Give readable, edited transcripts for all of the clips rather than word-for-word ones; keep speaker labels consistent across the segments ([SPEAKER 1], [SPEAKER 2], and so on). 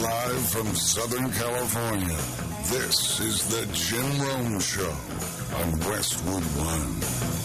[SPEAKER 1] Live from Southern California, this is the Jim Rome Show on Westwood One.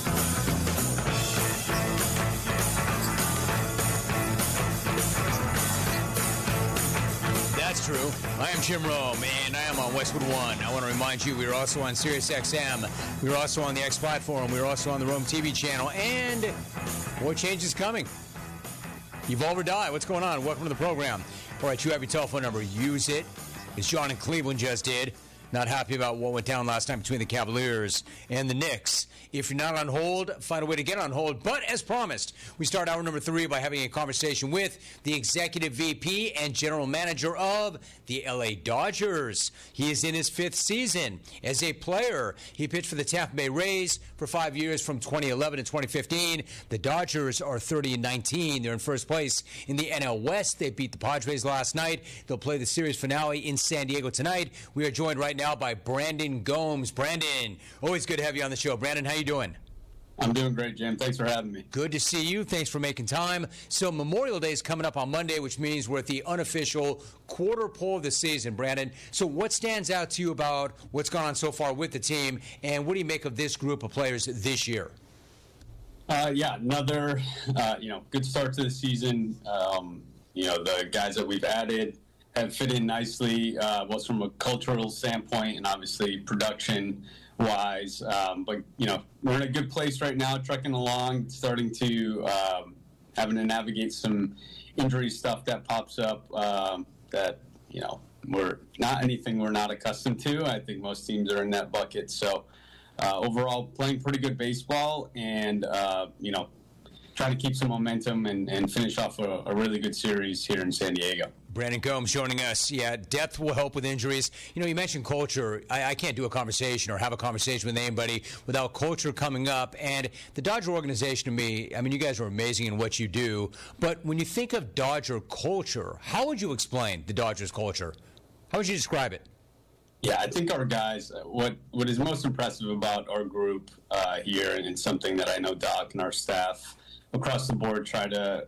[SPEAKER 2] That's true. I am Jim Rome, and I am on Westwood One. I want to remind you, we are also on SiriusXM. We are also on the X platform. We are also on the Rome TV channel, and more change is coming. Evolve or die. What's going on? Welcome to the program. All right, you have your telephone number. Use it. As John in Cleveland just did. Not happy about what went down last night between the Cavaliers and the Knicks. If you're not on hold, find a way to get on hold. But as promised, we start hour number 3 by having a conversation with the executive VP and general manager of the LA Dodgers. He is in his 5th season as a player. He pitched for the Tampa Bay Rays for 5 years from 2011 to 2015. The Dodgers are 30-19. They're in first place in the NL West. They beat the Padres last night. They'll play the series finale in San Diego tonight. We are joined right now by Brandon Gomes. Brandon, always good to have you on the show. Brandon, how you doing?
[SPEAKER 3] I'm doing great, Jim. Thanks for having me.
[SPEAKER 2] Good to see you. Thanks for making time. So Memorial Day is coming up on Monday, which means we're at the unofficial quarter pole of the season, Brandon. So what stands out to you about what's gone on so far with the team, and what do you make of this group of players this year?
[SPEAKER 3] Another good start to the season. The guys that we've added have fit in nicely, both from a cultural standpoint and obviously production-wise. But we're in a good place right now, trucking along, starting to having to navigate some injury stuff that pops up that, we're not anything we're not accustomed to. I think most teams are in that bucket. So overall, playing pretty good baseball and, trying to keep some momentum and finish off a really good series here in San Diego.
[SPEAKER 2] Brandon Gomes joining us. Yeah, depth will help with injuries. You mentioned culture. I can't do a conversation or have a conversation with anybody without culture coming up. And the Dodger organization, to me, you guys are amazing in what you do. But when you think of Dodger culture, how would you explain the Dodgers culture? How would you describe it?
[SPEAKER 3] Yeah, I think our guys, what is most impressive about our group here, and it's something that I know Doc and our staff across the board try to,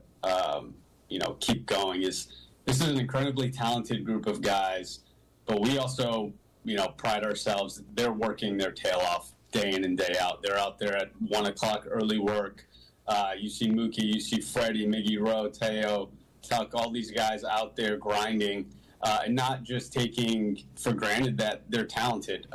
[SPEAKER 3] keep going, is this is an incredibly talented group of guys, but we also, pride ourselves. They're working their tail off day in and day out. They're out there at 1 o'clock early work. You see Mookie, you see Freddie, Miggy Rowe, Teo, Tuck, all these guys out there grinding, and not just taking for granted that they're talented.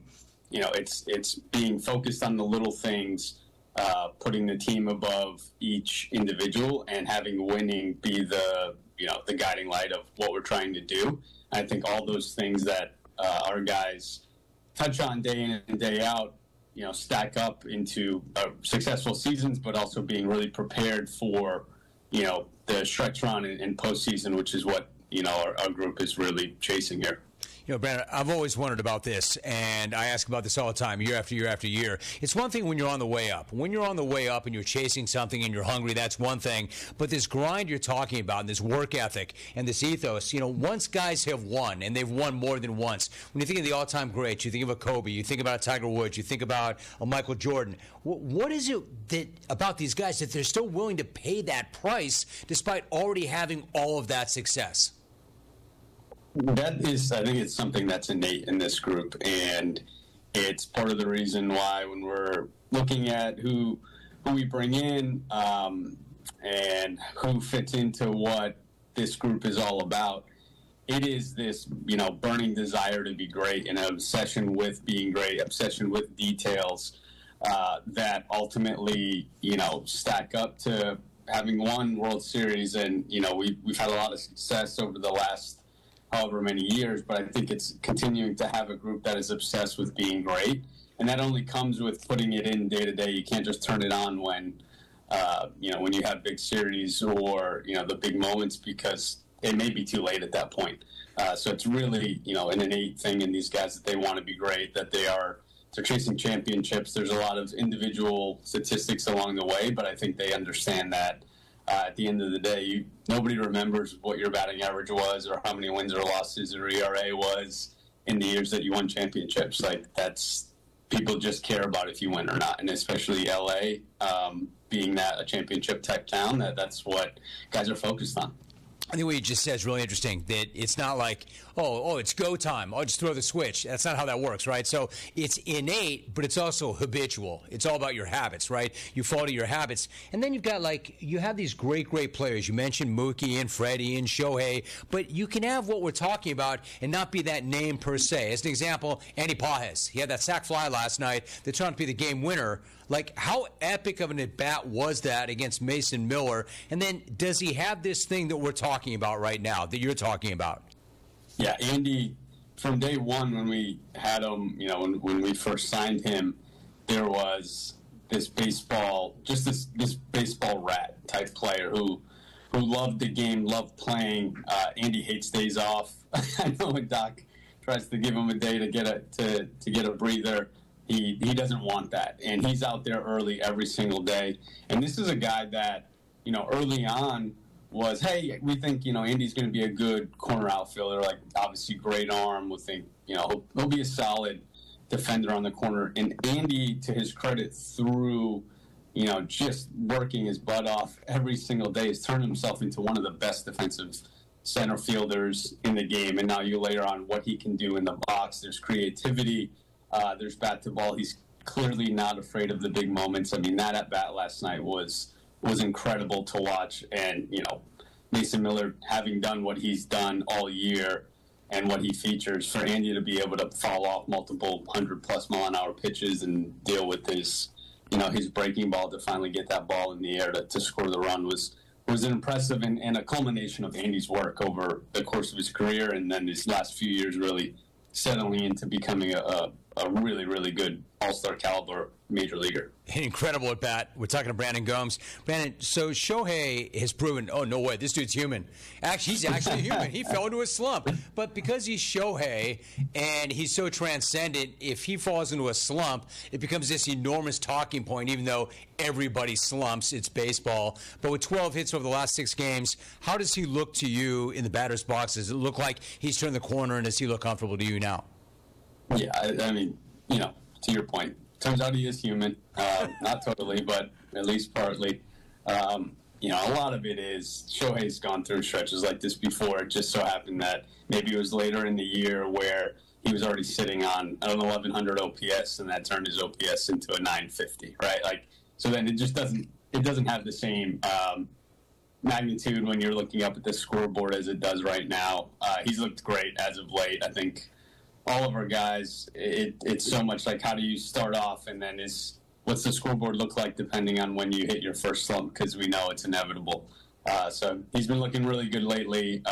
[SPEAKER 3] It's being focused on the little things, putting the team above each individual and having winning be the guiding light of what we're trying to do. I think all those things that our guys touch on day in and day out, stack up into successful seasons, but also being really prepared for, the stretch run and postseason, which is what, our group is really chasing here.
[SPEAKER 2] Brandon, I've always wondered about this, and I ask about this all the time, year after year after year. It's one thing when you're on the way up. When you're on the way up and you're chasing something and you're hungry, that's one thing. But this grind you're talking about, and this work ethic and this ethos, once guys have won, and they've won more than once, when you think of the all-time greats, you think of a Kobe, you think about a Tiger Woods, you think about a Michael Jordan. What is it about these guys that they're still willing to pay that price despite already having all of that success?
[SPEAKER 3] I think it's something that's innate in this group, and it's part of the reason why when we're looking at who we bring in and who fits into what this group is all about, it is this, burning desire to be great and an obsession with being great, obsession with details that ultimately, stack up to having won World Series. And, we've had a lot of success over the last however many years, but I think it's continuing to have a group that is obsessed with being great, and that only comes with putting it in day to day. You can't just turn it on when when you have big series or the big moments, because it may be too late at that point. So it's really an innate thing in these guys that they want to be great, that they're chasing championships. There's a lot of individual statistics along the way, but I think they understand that. At the end of the day, nobody remembers what your batting average was or how many wins or losses or ERA was in the years that you won championships. People just care about if you win or not, and especially LA, being that a championship type town, that's what guys are focused on.
[SPEAKER 2] I think what you just said is really interesting, that it's not like, oh, it's go time. I'll just throw the switch. That's not how that works, right? So it's innate, but it's also habitual. It's all about your habits, right? You fall to your habits. And then you've got, you have these great, great players. You mentioned Mookie and Freddie and Shohei, but you can have what we're talking about and not be that name per se. As an example, Andy Pages. He had that sac fly last night that turned out to be the game winner. How epic of an at-bat was that against Mason Miller? And then does he have this thing that we're talking about right now, that you're talking about?
[SPEAKER 3] Yeah, Andy, from day one when we had him, when we first signed him, there was this baseball, just this baseball rat type player who loved the game, loved playing. Andy hates days off. I know when Doc tries to give him a day to get a breather, he doesn't want that, and he's out there early every single day. And this is a guy that, early on was, hey, we think, Andy's going to be a good corner outfielder, obviously great arm. We'll think, he'll be a solid defender on the corner. And Andy, to his credit, through, just working his butt off every single day, has turned himself into one of the best defensive center fielders in the game. And now you layer on what he can do in the box. There's creativity. There's bat to ball. He's clearly not afraid of the big moments. I mean, that at bat last night was incredible to watch. And, Mason Miller, having done what he's done all year and what he features, for Andy to be able to fall off multiple 100+ mile an hour pitches and deal with his breaking ball to finally get that ball in the air to score the run was an impressive and a culmination of Andy's work over the course of his career, and then his last few years really settling into becoming a really, really good all-star caliber major leaguer.
[SPEAKER 2] Incredible at bat. We're talking to Brandon Gomes. Brandon, so Shohei has proven, oh, no way, this dude's human. Actually, he's actually human. He fell into a slump. But because he's Shohei and he's so transcendent, if he falls into a slump, it becomes this enormous talking point, even though everybody slumps. It's baseball. But with 12 hits over the last 6 games, how does he look to you in the batter's box? Does it look like he's turned the corner, and does he look comfortable to you now?
[SPEAKER 3] Yeah, I mean, to your point, turns out he is human. Not totally, but at least partly. A lot of it is Shohei's gone through stretches like this before. It just so happened that maybe it was later in the year where he was already sitting on an 1,100 OPS, and that turned his OPS into a 950, right? So then it just doesn't have the same magnitude when you're looking up at the scoreboard as it does right now. He's looked great as of late. I think all of our guys, it's so much like, how do you start off, and then what's the scoreboard look like depending on when you hit your first slump, because we know it's inevitable. So he's been looking really good lately,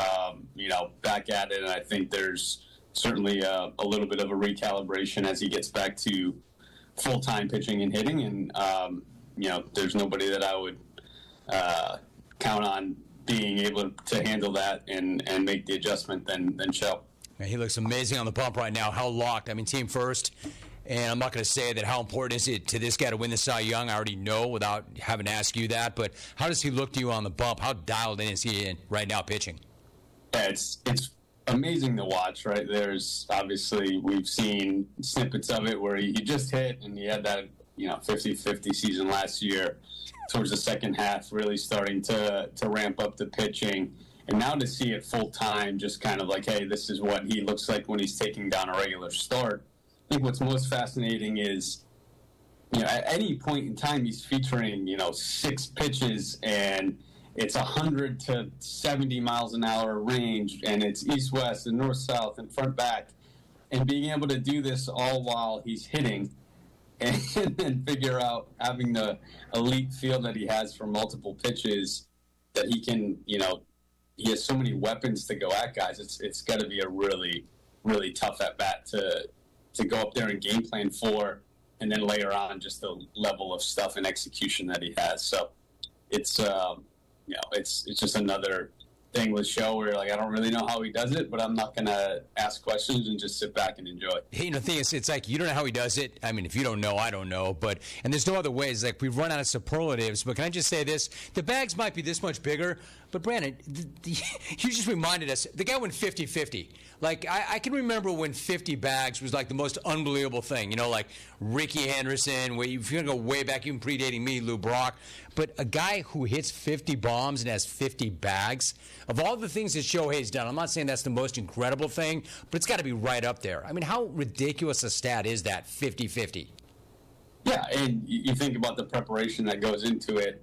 [SPEAKER 3] back at it, and I think there's certainly a little bit of a recalibration as he gets back to full-time pitching and hitting, and there's nobody that I would count on being able to handle that and make the adjustment than Show.
[SPEAKER 2] He looks amazing on the bump right now. How locked? I mean, team first. And I'm not going to say that how important is it to this guy to win the Cy Young. I already know without having to ask you that. But how does he look to you on the bump? How dialed in is he in right now pitching?
[SPEAKER 3] Yeah, it's amazing to watch, right? There's obviously, we've seen snippets of it where he just hit, and he had that 50-50 season last year towards the second half, really starting to ramp up the pitching. And now to see it full time, just kind of like, hey, this is what he looks like when he's taking down a regular start. I think what's most fascinating is, at any point in time, he's featuring, 6 pitches, and it's 100 to 70 miles an hour range, and it's east-west and north-south and front-back. And being able to do this all while he's hitting and then figure out having the elite feel that he has for multiple pitches, that he can, he has so many weapons to go at guys. It's got to be a really, really tough at bat to go up there and game plan for, and then layer on just the level of stuff and execution that he has. So it's it's just another thing with Show where I don't really know how he does it, but I'm not going to ask questions and just sit back and enjoy.
[SPEAKER 2] Hey, the thing is, it's like you don't know how he does it. I mean, if you don't know, I don't know. And there's no other ways. We've run out of superlatives. But can I just say this? The bags might be this much bigger, But Brandon, you just reminded us, the guy went 50-50. Like, I can remember when 50 bags was like the most unbelievable thing. You know, like Ricky Henderson, where if you're going to go way back, even predating me, Lou Brock. But a guy who hits 50 bombs and has 50 bags, of all the things that Shohei's done, I'm not saying that's the most incredible thing, but it's got to be right up there. I mean, how ridiculous a stat is that, 50-50?
[SPEAKER 3] Yeah, and you think about the preparation that goes into it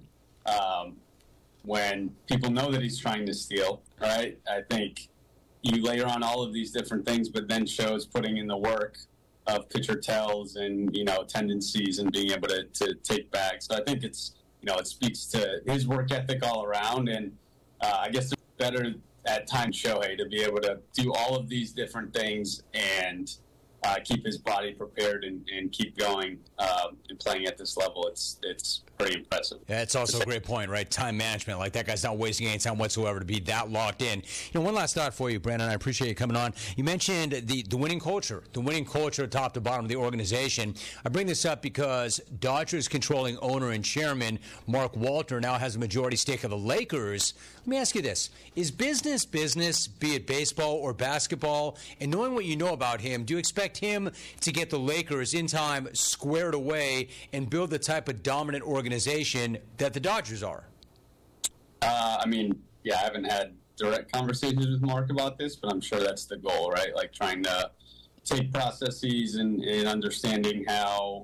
[SPEAKER 3] when people know that he's trying to steal, right? I think you layer on all of these different things, but then shows putting in the work of pitcher tells and, tendencies and being able to take bags. So I think it's, it speaks to his work ethic all around. And I guess it's better at times Shohei to be able to do all of these different things and keep his body prepared and keep going and playing at this level. It's pretty impressive.
[SPEAKER 2] Yeah, it's also a great point, right? Time management. Like, that guy's not wasting any time whatsoever to be that locked in. One last thought for you, Brandon. I appreciate you coming on. You mentioned the winning culture, top to bottom of the organization. I bring this up because Dodgers controlling owner and chairman Mark Walter now has a majority stake of the Lakers. Let me ask you this. Is business, be it baseball or basketball? And knowing what you know about him, do you expect him to get the Lakers in time squared away and build the type of dominant organization that the Dodgers are?
[SPEAKER 3] I haven't had direct conversations with Mark about this, but I'm sure that's the goal, right? Like, trying to take processes and understanding how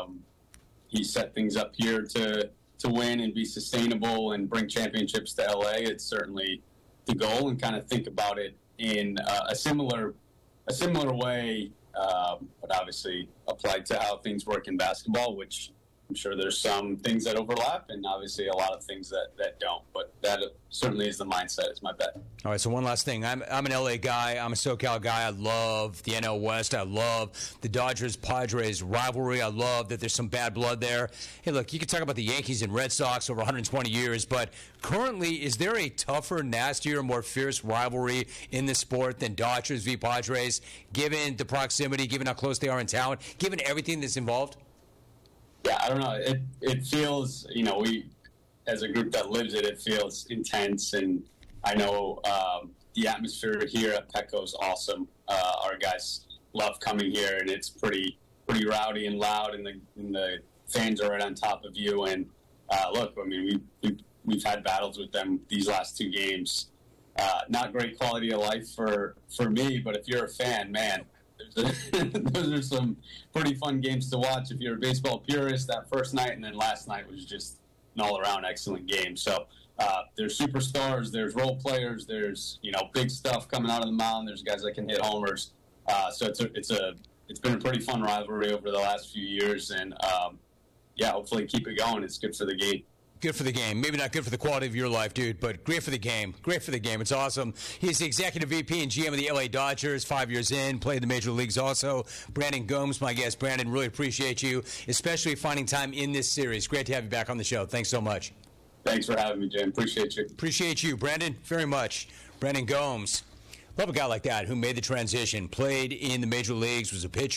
[SPEAKER 3] he set things up here to win and be sustainable and bring championships to LA. It's certainly the goal, and kind of think about it in a similar way, but obviously applied to how things work in basketball, which I'm sure there's some things that overlap and obviously a lot of things that don't. But that certainly is the mindset, is my bet. All
[SPEAKER 2] right, so one last thing. I'm an LA guy. I'm a SoCal guy. I love the NL West. I love the Dodgers-Padres rivalry. I love that there's some bad blood there. Hey, look, you can talk about the Yankees and Red Sox over 120 years, but currently, is there a tougher, nastier, more fierce rivalry in the sport than Dodgers v. Padres, given the proximity, given how close they are in talent, given everything that's involved?
[SPEAKER 3] Yeah, I don't know. It feels, we, as a group that lives it feels intense. And I know the atmosphere here at Petco is awesome. Our guys love coming here, and it's pretty rowdy and loud, and the fans are right on top of you. And look, we've had battles with them these last two games. Not great quality of life for me, but if you're a fan, man, those are some pretty fun games to watch if you're a baseball purist. That first night and then last night was just an all-around excellent game. So there's superstars, there's role players, there's big stuff coming out of the mound. There's guys that can hit homers. So it's been a pretty fun rivalry over the last few years, and hopefully keep it going. It's good for the game.
[SPEAKER 2] Good for the game. Maybe not good for the quality of your life, dude, but great for the game. Great for the game. It's awesome. He's the executive VP and GM of the LA Dodgers, 5 years in, played the major leagues also. Brandon Gomes, my guest. Brandon, really appreciate you, especially finding time in this series. Great to have you back on the show. Thanks so much.
[SPEAKER 3] Thanks for having me, Jim. Appreciate you.
[SPEAKER 2] Appreciate you, Brandon, very much. Brandon Gomes. Love a guy like that who made the transition, played in the major leagues, was a pitcher.